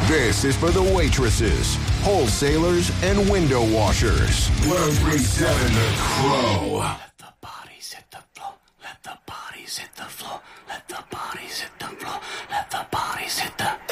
This is for the waitresses, wholesalers, and window washers. 1037 The Crow. Let the bodies hit the floor. Let the bodies hit the floor. Let the bodies hit the floor. Let the bodies hit the